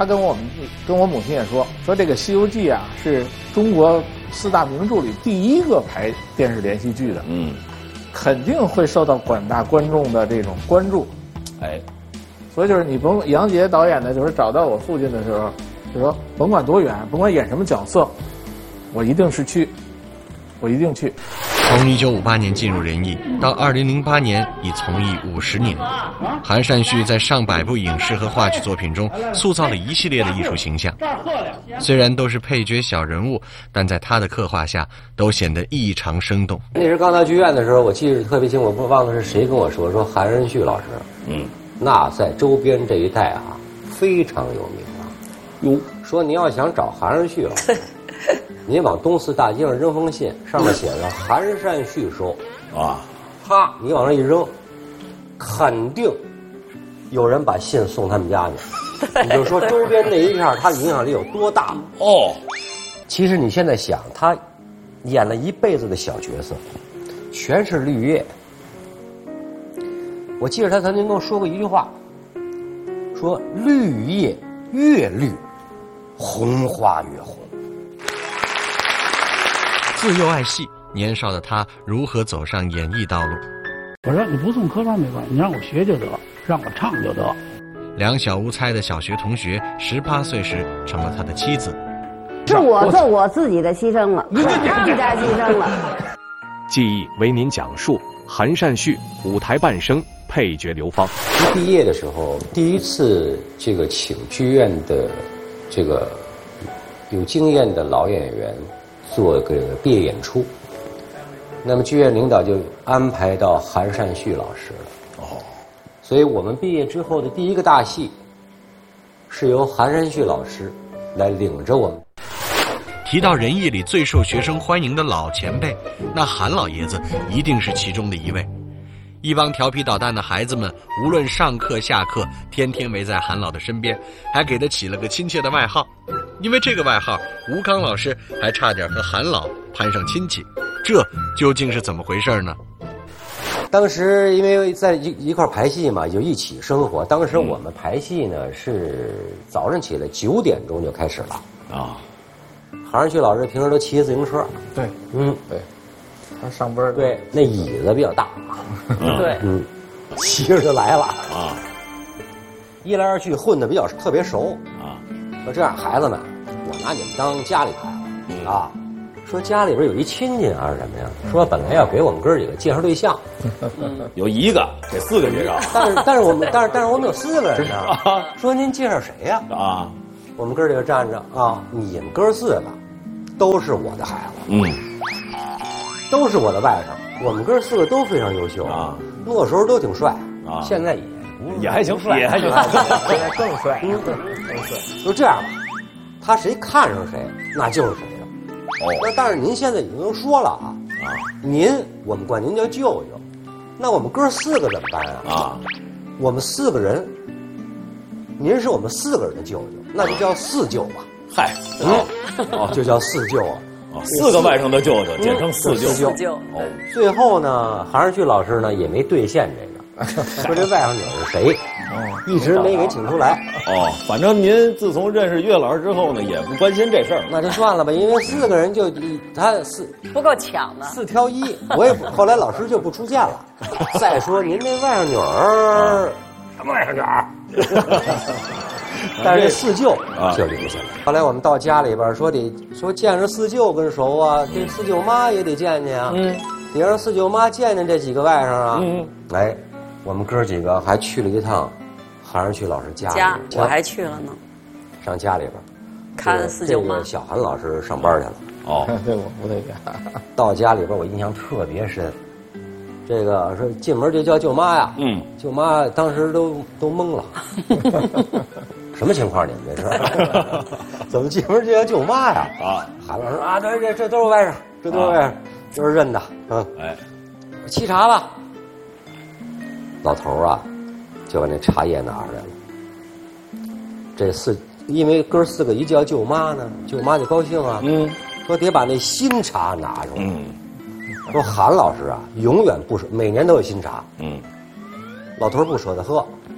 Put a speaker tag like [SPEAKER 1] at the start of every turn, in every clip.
[SPEAKER 1] 他跟我母亲也说这个《西游记》啊是中国4大名著里第一个拍电视连续剧的，肯定会受到广大观众的这种关注，所以就是你甭杨洁导演呢，就是找到我父亲的时候，就说甭管多远，甭管演什么角色，我一定去。
[SPEAKER 2] 从1958年进入人艺，到2008年已从艺50年，韩善旭在上百部影视和话剧作品中塑造了一系列的艺术形象。虽然都是配角小人物，但在他的刻画下，都显得异常生动。
[SPEAKER 3] 那时刚到剧院的时候，我记得特别清，我不忘了是谁跟我说韩仁旭老师，那在周边这一带啊非常有名啊。说你要想找韩仁旭老师。你往东四大街上扔封信，上面写着韩善旭收你往那一扔，肯定有人把信送他们家去。你就说周边那一片他的影响力有多大其实你现在想，他演了一辈子的小角色，全是绿叶。我记得他曾经跟我说过一句话，说绿叶越绿，红花越红。
[SPEAKER 2] 自幼爱戏，年少的他如何走上演艺道路？
[SPEAKER 4] 我说你不送科班没关系，你让我学就得，让我唱就得。
[SPEAKER 2] 两小无猜的小学同学，18岁时成了他的妻子。
[SPEAKER 5] 是我做我自己的牺牲了，他们家牺牲了。
[SPEAKER 6] 记忆为您讲述韩善旭舞台半生配角流芳。
[SPEAKER 3] 毕业的时候，第一次这个请剧院的这个有经验的老演员做个毕业演出，那么剧院领导就安排到韩善旭老师了。所以我们毕业之后的第一个大戏，是由韩善旭老师来领着我们。
[SPEAKER 2] 提到人艺里最受学生欢迎的老前辈，那韩老爷子一定是其中的一位。一帮调皮捣蛋的孩子们，无论上课下课，天天围在韩老的身边，还给他起了个亲切的外号。因为这个外号，吴康老师还差点和韩老攀上亲戚，这究竟是怎么回事呢？
[SPEAKER 3] 当时因为在一块排戏嘛，就一起生活。当时我们排戏呢是早上起来9点钟就开始了韩仁旭老师平时都骑自行车，
[SPEAKER 1] 对，对，他上班
[SPEAKER 3] 对，那椅子比较大，
[SPEAKER 5] 对，
[SPEAKER 3] 骑着就来了一来二去混得特别熟说这样孩子们，我拿你们当家里孩子说家里边有一亲戚还是什么呀？说本来要给我们哥几个介绍对象，
[SPEAKER 7] 有一个给4个介绍，
[SPEAKER 3] 但是我们有4个人呢。说您介绍谁呀？我们哥几个站着你们哥4个都是我的孩子，都是我的外甥。我们哥4个都非常优秀那时候都挺帅现在
[SPEAKER 7] 也还行，帅，也还行，
[SPEAKER 1] 现在更帅，更帅。
[SPEAKER 3] 就这样吧，他谁看上谁，那就是谁了。那但是您现在已经说了我们管您叫舅舅，那我们哥4个怎么办我们4个人，您是我们4个人的舅舅，那就叫4舅吧。
[SPEAKER 7] 嗨，
[SPEAKER 3] 就叫4舅
[SPEAKER 7] 4个外甥的舅舅，简称4舅。
[SPEAKER 3] 最后呢，韩仁旭老师呢也没兑现这个，说这外甥女是谁，一直没给请出来。
[SPEAKER 7] 反正您自从认识岳老师之后呢，也不关心这事儿。
[SPEAKER 3] 那就算了吧，因为4个人就他
[SPEAKER 5] 不够抢的
[SPEAKER 3] ，4挑1，我也后来老师就不出现了。再说您那外甥女儿，什么外甥女儿？但是这4舅就留下了。后来我们到家里边说见着4舅跟熟这4舅妈也得见见得让4舅妈见见这几个外甥我们哥几个还去了一趟韩仁旭老师家里，
[SPEAKER 5] 我还去了呢，
[SPEAKER 3] 上家里边
[SPEAKER 5] 看4舅妈。
[SPEAKER 3] 小韩老师上班去了
[SPEAKER 1] 对，我不那个。
[SPEAKER 3] 到家里边我印象特别深，这个说进门就叫舅妈呀，舅妈当时都懵了，什么情况？你们这是怎么进门就叫舅妈呀？韩老师说这都是外甥，这都是外甥，就是认的。沏茶吧。老头就把那茶叶拿出来了。因为哥4个一叫舅妈呢，舅妈就高兴说得把那新茶拿出来。说韩老师永远不舍，每年都有新茶。老头不舍得喝，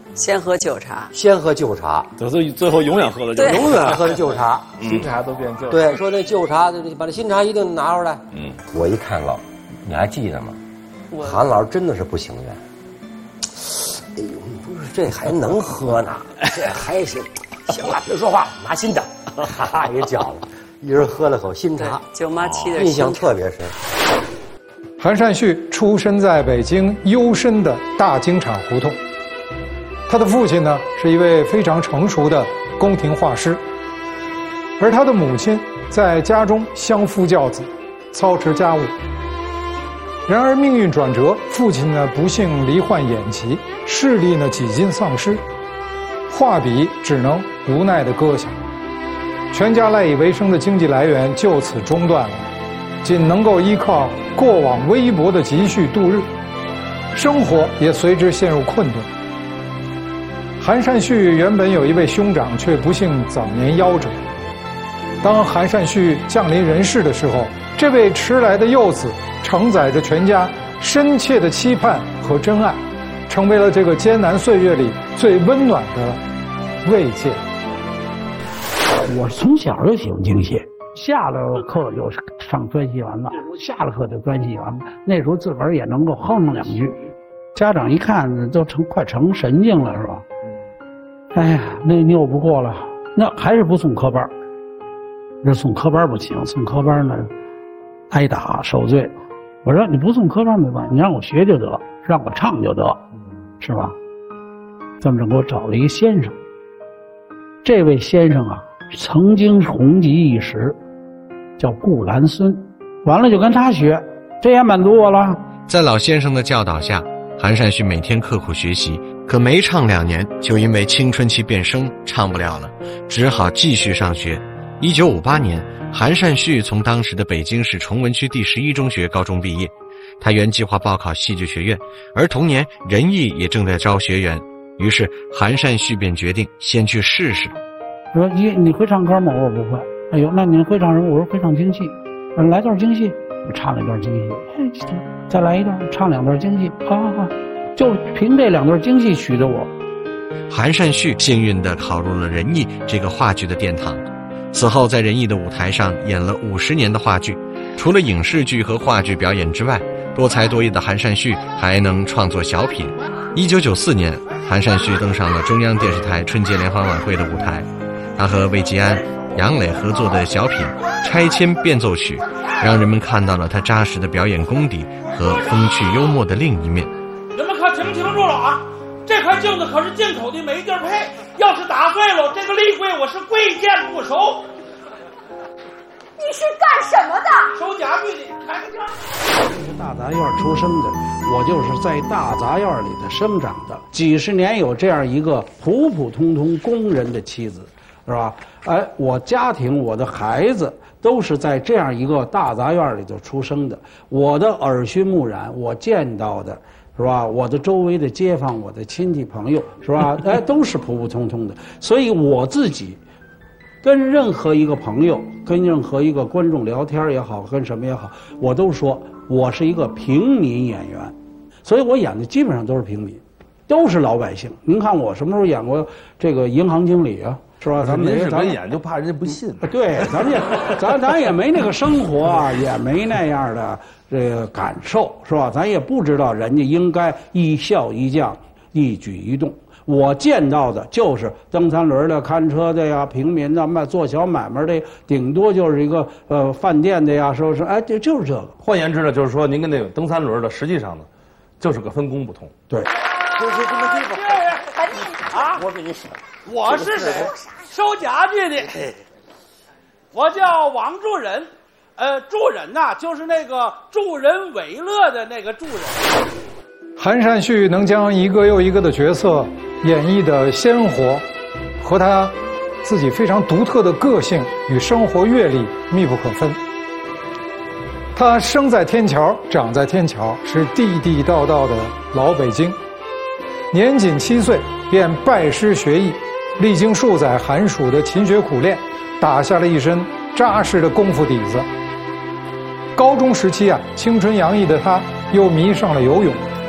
[SPEAKER 8] 先喝旧茶，
[SPEAKER 3] 先喝旧茶，
[SPEAKER 7] 最后永远喝的就是
[SPEAKER 3] 永远喝的旧茶，
[SPEAKER 1] 新茶都变旧。
[SPEAKER 3] 对，说那旧茶，把这新茶一定拿出来。我一看老，你还记得吗？韩老师真的是不情愿。哎呦，不是这还能喝呢？这还行，行了，别说话，拿新的，哈哈，给搅了，一人喝了口新茶，
[SPEAKER 8] 舅妈沏的，
[SPEAKER 3] 印象特别深。
[SPEAKER 9] 韩善旭出生在北京幽深的大经厂胡同，他的父亲呢是一位非常成熟的宫廷画师，而他的母亲在家中相夫教子，操持家务。然而命运转折，父亲呢不幸罹患眼疾，视力呢几近丧失，画笔只能无奈地搁下，全家赖以为生的经济来源就此中断了，仅能够依靠过往微薄的积蓄度日，生活也随之陷入困顿。韩善旭原本有一位兄长，却不幸早年夭折。当韩善旭降临人世的时候，这位迟来的幼子承载着全家深切的期盼和真爱，成为了这个艰难岁月里最温暖的慰藉。
[SPEAKER 4] 我从小就喜欢京戏，下了课就上专戏完了，下了课就专戏完了。那时候自个儿也能够哼上两句，家长一看都快成神经了，是吧？哎呀，那拗不过了，那还是不送科班。这送科班不行，送科班呢挨打受罪。我说你不送科班没关系，你让我学就得，让我唱就得，是吧？这么着给我找了一个先生，这位先生啊曾经红极一时，叫顾兰孙，完了就跟他学，这也满足我了。
[SPEAKER 2] 在老先生的教导下，韩善旭每天刻苦学习，可没唱2年，就因为青春期变声唱不了了，只好继续上学。1958年，韩善旭从当时的北京市崇文区第11中学高中毕业。他原计划报考戏剧学院，而同年仁义也正在招学员，于是韩善旭便决定先去试试。
[SPEAKER 4] 说你会唱歌吗？我说不会。哎呦，那你会唱什么？我说会唱京戏。来段京戏，我唱了一段京戏。哎，再来一段，唱2段京戏。好，就凭这2段京戏取得我。
[SPEAKER 2] 韩善旭幸运地考入了仁义这个话剧的殿堂。此后在仁义的舞台上演了50年的话剧，除了影视剧和话剧表演之外，多才多艺的韩善旭还能创作小品。1994年，韩善旭登上了中央电视台春节联欢晚会的舞台，他和魏吉安、杨磊合作的小品《拆迁变奏曲》，让人们看到了他扎实的表演功底和风趣幽默的另一面。
[SPEAKER 10] 你们可听清楚了啊！这块镜子可是进口的，没地儿配。要是打碎了，这个立柜我是贵贱不收。
[SPEAKER 11] 你是干什么的？
[SPEAKER 10] 收家具的，开个价。
[SPEAKER 4] 我是大杂院出生的，我就是在大杂院里头生长的，几十年有这样一个普普通通工人的妻子，是吧？哎，我家庭，我的孩子都是在这样一个大杂院里头出生的，我的耳濡目染，我见到的。是吧？我的周围的街坊，我的亲戚朋友，是吧？哎，都是普普通通的。所以我自己跟任何一个朋友，跟任何一个观众聊天也好，跟什么也好，我都说我是一个平民演员。所以我演的基本上都是平民，都是老百姓。您看我什么时候演过这个银行经理啊？是吧？咱们
[SPEAKER 7] 您是没演，就怕人家不信。
[SPEAKER 4] 对，咱也没那个生活啊，也没那样的这个感受，是吧？咱也不知道人家应该一笑一将，一举一动。我见到的就是蹬3轮的、看车的呀，平民的、做小买卖的，顶多就是一个饭店的呀，是不是？哎，就是这个。
[SPEAKER 7] 换言之呢，就是说您跟那个蹬3轮的，实际上呢，就是个分工不同。
[SPEAKER 4] 对。
[SPEAKER 11] 就是这么地方。啊！
[SPEAKER 10] 我跟你说，我是谁？收家具的。我叫王助人。助人呐，就是那个助人为乐的那个助人。
[SPEAKER 9] 韩善旭能将一个又一个的角色演绎的鲜活，和他自己非常独特的个性与生活阅历密不可分。他生在天桥，长在天桥，是地地道道的老北京。年仅7岁便拜师学艺，历经数载寒暑的勤学苦练，打下了一身扎实的功夫底子。高中时期啊，青春洋溢的他又迷上了游泳。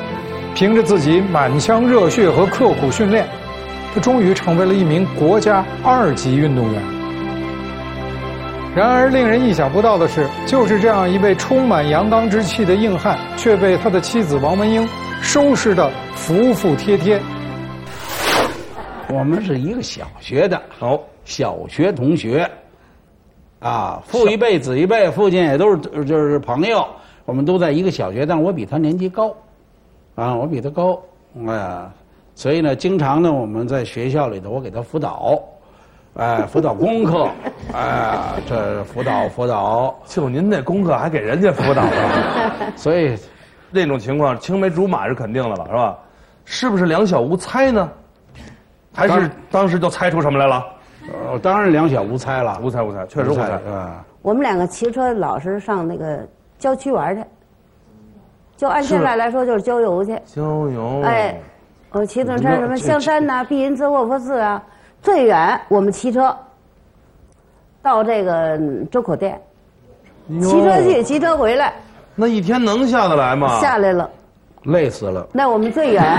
[SPEAKER 9] 凭着自己满腔热血和刻苦训练，他终于成为了一名国家2级运动员。然而，令人意想不到的是，就是这样一位充满阳刚之气的硬汉，却被他的妻子王文英收拾得服服帖帖。
[SPEAKER 4] 我们是一个小学的，小学同学，啊，父一辈子一辈，父亲也都是就是朋友，我们都在一个小学，但是我比他年纪高，啊，我比他高，所以呢，经常呢，我们在学校里头，我给他辅导。辅导功课，这辅导，
[SPEAKER 7] 就您那功课还给人家辅导了，
[SPEAKER 4] 所以
[SPEAKER 7] 这种情况青梅竹马是肯定的了，是吧？是不是两小无猜呢？还是当时就猜出什么来了？
[SPEAKER 4] 当然两小无猜了，
[SPEAKER 7] 无猜，确实无猜。
[SPEAKER 5] 我们2个骑车老是上那个郊区玩去，就按现在来说就是郊游去。
[SPEAKER 7] 郊游。
[SPEAKER 5] 我骑自行车什么香山呐、碧云寺、卧佛寺啊。最远我们骑车到这个周口店，骑车去，骑车回来。
[SPEAKER 7] 那一天能下得来吗？
[SPEAKER 5] 下来了，
[SPEAKER 4] 累死了。
[SPEAKER 5] 那我们最远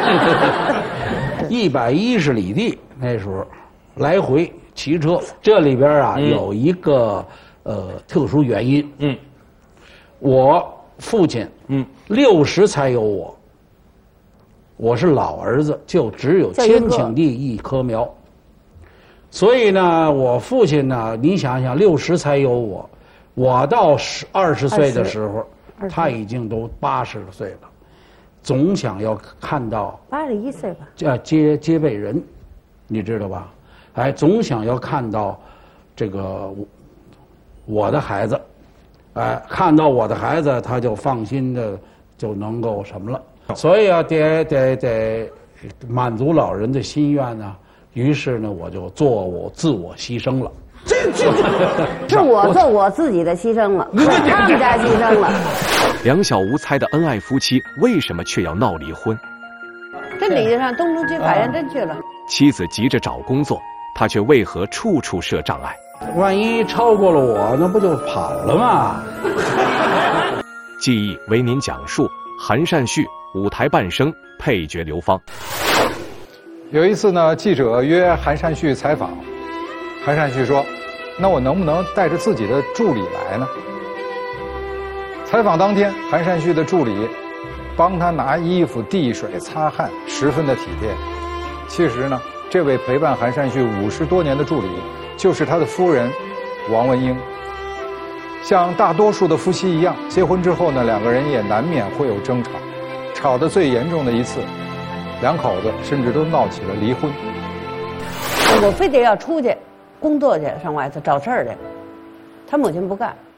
[SPEAKER 4] 110里地，那时候来回骑车。这里边啊有一个特殊原因。我父亲60才有我，我是老儿子，就只有千顷地一棵苗。所以呢，我父亲呢，你想想，60才有我，我到20岁的时候，他已经都80岁了，总想要看到
[SPEAKER 5] 81岁吧，
[SPEAKER 4] 接辈人，你知道吧？总想要看到这个我的孩子，看到我的孩子，他就放心的就能够什么了。所以啊，得满足老人的心愿呢。于是呢，我就自我牺牲了。
[SPEAKER 5] 是我做我自己的牺牲了，是他们家牺牲了。
[SPEAKER 6] 两小无猜的恩爱夫妻，为什么却要闹离婚？
[SPEAKER 5] 这理论上东城区法院真去了。
[SPEAKER 6] 妻子急着找工作，他却为何处处设障碍？
[SPEAKER 4] 万一超过了我，那不就跑了吗？
[SPEAKER 6] 记忆为您讲述韩善旭舞台伴生，配角刘芳。
[SPEAKER 9] 有一次呢，记者约韩善旭采访，韩善旭说：“那我能不能带着自己的助理来呢？”采访当天，韩善旭的助理帮他拿衣服、递水、擦汗，十分的体贴。其实呢，这位陪伴韩善旭50多年的助理，就是他的夫人王文英。像大多数的夫妻一样，结婚之后呢，2个人也难免会有争吵，吵得最严重的一次，2口子甚至都闹起了离婚。
[SPEAKER 5] 我非得要出去工作去，上外头找事儿去，他母亲不干。